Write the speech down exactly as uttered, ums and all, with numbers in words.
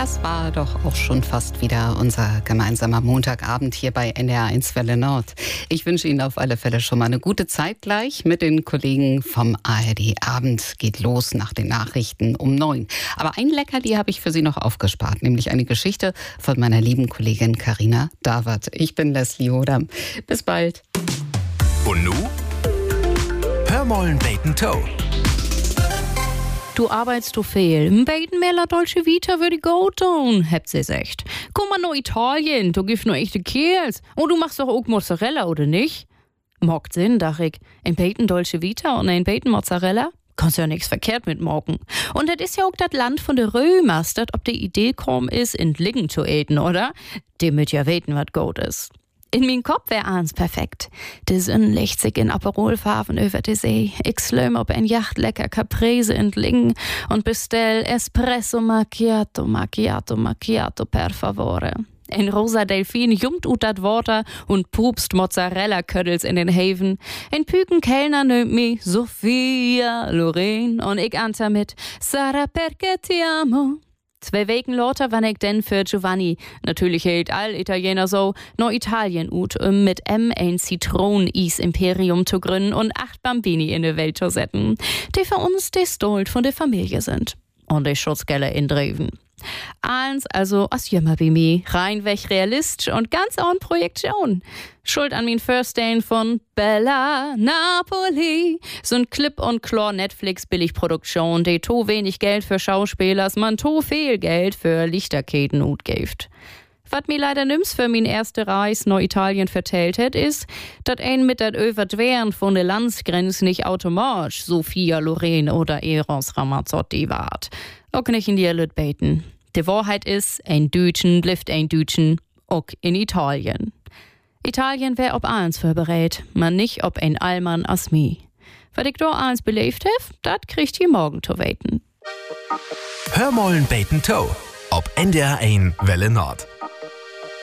Das war doch auch schon fast wieder unser gemeinsamer Montagabend hier bei N D R eins Welle Nord. Ich wünsche Ihnen auf alle Fälle schon mal eine gute Zeit gleich mit den Kollegen vom A R D Abend. Geht los nach den Nachrichten um neun. Aber ein Leckerli habe ich für Sie noch aufgespart, nämlich eine Geschichte von meiner lieben Kollegin Carina Dawert. Ich bin Leslie Hodam. Bis bald. Und nu? Hör mollen beten Toe. Du arbeitest du viel. Ein bisschen mehr La Dolce Vita würde ich gut tun, habt sie gesagt. Komm mal nach Italien, du gibst nur echte Kerls. Und du machst doch auch Mozzarella, oder nicht? Macht Sinn, dach ich. Ein bisschen Dolce Vita und ein bisschen Mozzarella? Kannst ja nichts verkehrt mit morgen. Und das ist ja auch das Land von der Römers, das ob die Idee kaum ist, in Liggen zu eten, oder? Die müt ja weten, was gut ist. In mein Kopf wär eins perfekt. Die Sonne legt sich in Aperolfarben über die See. Ich slöm ob ein Yacht lecker Caprese entlingen und bestell Espresso Macchiato, Macchiato, Macchiato per favore. Ein rosa Delfin jumpt ut dat Water und pupst Mozzarella-Ködels in den Haven. Ein Püken Kellner nimmt mi Sophia Loren und ich antwer mit Sarah perché ti amo. Zwei Wochen lauter wann ich denn für Giovanni, natürlich hält all Italiener so, noch Italien ut, um mit M ein Zitronen-Is-Imperium zu gründen und acht Bambini in die Welt zu setzen, die für uns die Stolt von der Familie sind. Und die Schutzgelder in Dreven. Eins also as jümmer wie mir, reinweg realistisch und ganz ohne Projektion. Schuld an min First Day von Bella Napoli. So ein Clip- und Chlor-Netflix-Billigproduktion, die to wenig Geld für Schauspielers, man to viel Geld für Lichterketen utgift. Was mir leider nims für min erste Reis nach Italien vertellt hat, ist, dass ein mit dat Überdwehren von der Landsgrenze nicht automatisch Sophia Loren oder Eros Ramazzotti wart. Auch nicht in die Lüt beten. Die Wahrheit ist, ein Dütschen blifft ein Dütschen, auch in Italien. Italien wär ob eins vorberät, man nicht ob ein Allmann as mi. Was ich da eins belebt hef, dat kriegt ihr morgen zu weten. Hör mollen beten Toe. Ob N D R eins Welle Nord.